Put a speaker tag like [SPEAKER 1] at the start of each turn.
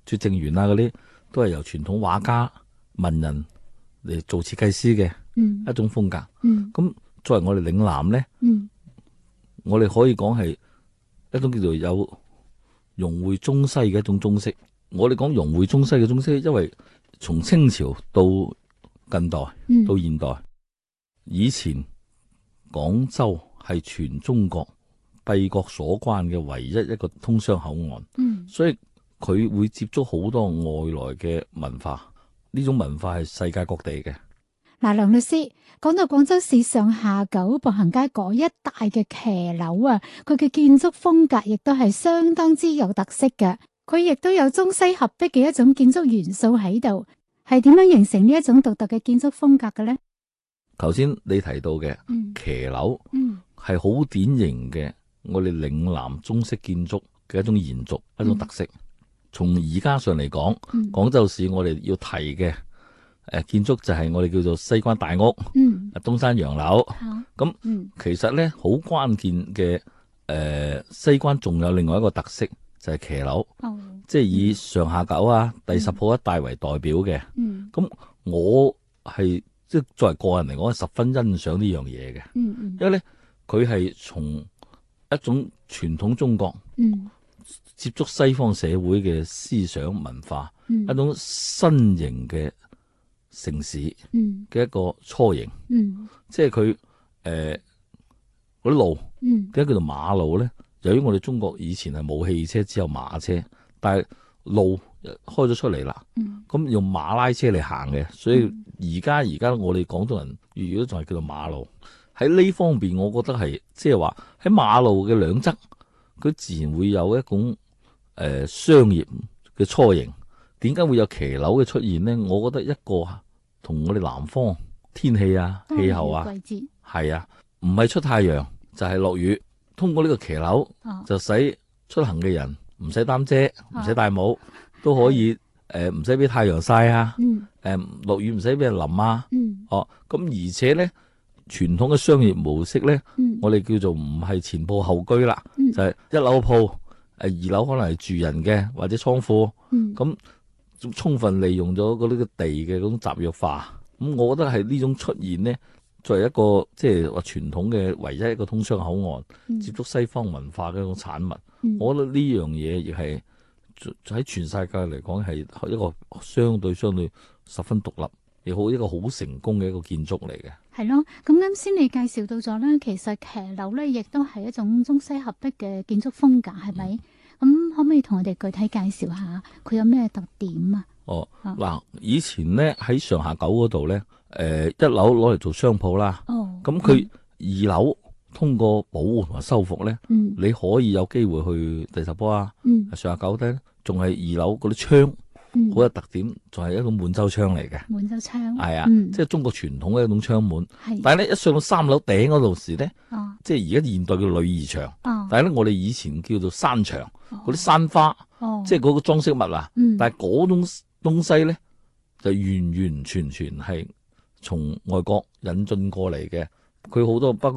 [SPEAKER 1] 拙政園啊嗰啲，都係由傳統畫家文人嚟做設計師嘅一種風格。咁作為我哋嶺南咧，我哋可以講係一種叫做有融匯中西嘅一種中式。我哋講融匯中西嘅中式，因為從清朝到近代到現代，以前廣州係全中國帝國所關嘅唯一一個通商口岸，所以佢會接觸好多外來嘅文化，呢種文化係世界各地嘅。
[SPEAKER 2] 嗱，梁律師講到廣州市上下九步行街嗰一帶嘅騎樓啊，佢嘅建築風格亦都係相當之有特色嘅，佢亦都有中西合璧嘅一種建築元素喺度，係點樣形成呢一種獨特嘅建築風格嘅呢？
[SPEAKER 1] 頭先你提到嘅騎樓係好典型嘅我哋嶺南中式建築嘅一種延續，一種特色。從而家上嚟講，廣州市我哋要提嘅建築就係我哋叫做西關大屋、東山洋樓。咁其實咧好關鍵嘅西關仲有另外一個特色就係騎樓，即係以上下九啊、第10鋪一帶為代表嘅。咁我係即係作為個人嚟講，係十分欣賞呢樣嘢嘅。因為咧佢係從一種傳統中國接觸西方社會嘅思想文化，一種新型嘅城市嘅一個雛形。即係佢嗰啲路點解叫做馬路咧？由於我哋中國以前係冇汽車，只有馬車，但係路開咗出嚟啦，咁用馬拉車嚟行嘅，所以而家我哋廣東人粵語都仲係叫做馬路。喺呢方面，我覺得係即係話喺馬路嘅兩側，佢自然會有一種商業嘅雛形。點解會有騎樓嘅出現呢？我覺得一個同我哋南方天氣啊、氣候啊，係啊，唔係出太陽就係落雨。通過呢個騎樓，就使出行嘅人唔使擔遮，唔使戴帽，都可以唔使俾太陽曬啊，落雨唔使俾人淋啊。咁而且咧，傳統嘅商業模式咧，我哋叫做唔係前鋪後居啦，就係一樓鋪，2樓可能係住人嘅或者倉庫，咁充分利用咗嗰啲地嘅嗰種集約化。咁我覺得係呢種出現呢，作為一個即係話傳統嘅唯一一個通商口岸，接觸西方文化嘅一種產物，我覺得呢樣嘢亦係喺全世界嚟講係一個相對十分獨立，亦好一個好成功嘅一個建築嚟嘅。
[SPEAKER 2] 係咯，咁啱先你介紹到咗咧，其實騎樓咧亦都係一種中西合璧嘅建築風格，係咪？咁可唔可以同我哋具體介紹下佢有咩特點啊？
[SPEAKER 1] 嗱，以前咧喺上下九嗰度咧，一樓攞嚟做商鋪啦。咁佢2樓通過保護同埋修復咧，你可以有機會去第10鋪啊。上下九咧，仲係2樓嗰啲窗，好有特點，仲係一種滿洲窗嚟嘅。滿洲窗係啊，即係中國傳統嘅一種窗門。但係咧，一上到3樓頂嗰度時咧，即係而家現代叫女兒牆。但係咧，我哋以前叫做山牆，嗰啲山花，即係嗰個裝飾物啊。但係嗰種東西咧，就完完全全係從外國引進過嚟嘅。佢好多包括